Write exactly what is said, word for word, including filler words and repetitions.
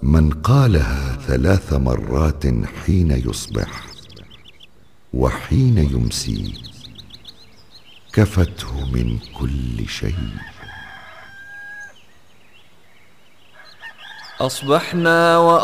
من قالها ثلاث مرات حين يصبح وحين يمسي كفته من كل شيء. أصبحنا